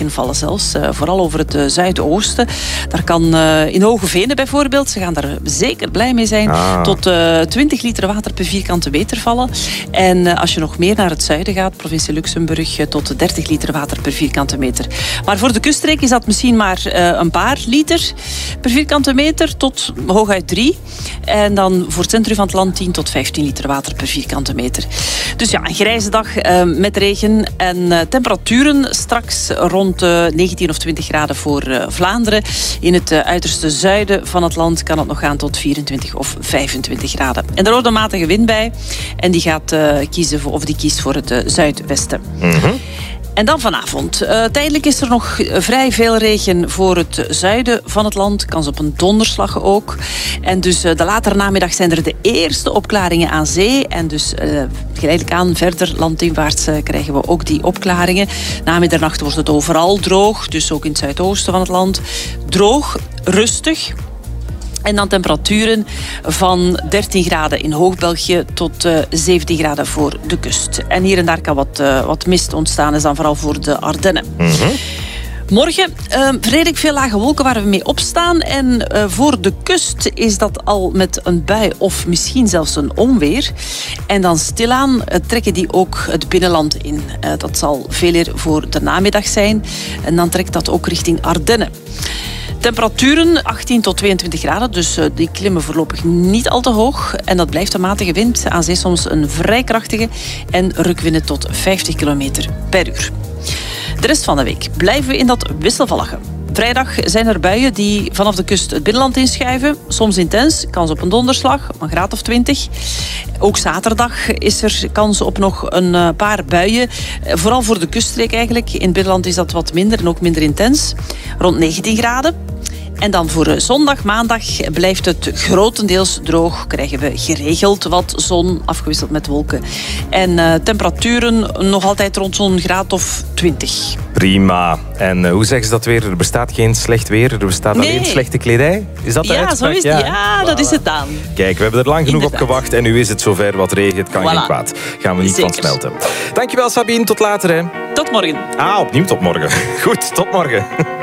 regen vallen zelfs. Vooral over het zuidoosten. Daar kan in Hogevenen bijvoorbeeld, ze gaan daar zeker blij mee zijn, tot 20 liter water per vierkante meter vallen. En als je nog meer naar het zuiden gaat, provincie Luxemburg, tot 30 liter water per vierkante meter. Maar voor de kuststreek is dat misschien maar een paar liter per vierkante meter, tot hooguit 3. En dan voor het centrum van het land 10 tot 15 liter water per vierkante meter. Dus ja, een grijze dag met regen en temperaturen straks rond 19 of 20 graden voor Vlaanderen. In het uiterste zuiden van het land kan het nog gaan tot 24 of 25 graden. En er hoort een matige wind bij en die gaat kiest voor het zuidwesten. En dan vanavond. Tijdelijk is er nog vrij veel regen voor het zuiden van het land. Kans op een donderslag ook. En dus de latere namiddag zijn er de eerste opklaringen aan zee. En dus geleidelijk aan verder landinwaarts krijgen we ook die opklaringen. Na middernacht wordt het overal droog. Dus ook in het zuidoosten van het land. Droog, rustig. En dan temperaturen van 13 graden in Hoog-België tot 17 graden voor de kust. En hier en daar kan wat mist ontstaan, is dan vooral voor de Ardennen. Morgen redelijk veel lage wolken waar we mee opstaan. En voor de kust is dat al met een bui of misschien zelfs een onweer. En dan stilaan trekken die ook het binnenland in. Dat zal veel eer voor de namiddag zijn. En dan trekt dat ook richting Ardennen. Temperaturen 18 tot 22 graden, dus die klimmen voorlopig niet al te hoog. En dat blijft een matige wind, aan zee soms een vrij krachtige en rukwinden tot 50 km per uur. De rest van de week blijven we in dat wisselvallige. Vrijdag zijn er buien die vanaf de kust het binnenland inschuiven. Soms intens, kans op een donderslag, een graad of 20. Ook zaterdag is er kans op nog een paar buien. Vooral voor de kuststreek eigenlijk. In het binnenland is dat wat minder en ook minder intens. Rond 19 graden. En dan voor zondag, maandag blijft het grotendeels droog. Krijgen we geregeld wat zon, afgewisseld met wolken. En temperaturen nog altijd rond zo'n graad of 20. Prima. En hoe zeggen ze dat weer? Er bestaat geen slecht weer, er bestaat alleen slechte kledij? Is dat de uitspraak? Zo is het. Ja, dat is het dan. Kijk, we hebben er lang genoeg op gewacht en nu is het zover. Wat regen, het kan geen kwaad. Gaan we niet van smelten. Dankjewel Sabine, tot later. Hè. Tot morgen. Opnieuw tot morgen. Goed, tot morgen.